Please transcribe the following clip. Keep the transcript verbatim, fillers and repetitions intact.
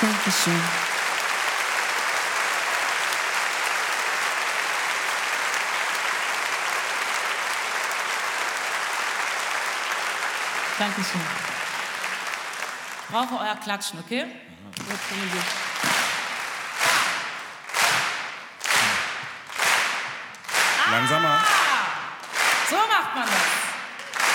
Dankeschön. Dankeschön. Ich brauche euer Klatschen, okay? Gut, Langsamer. So macht man das.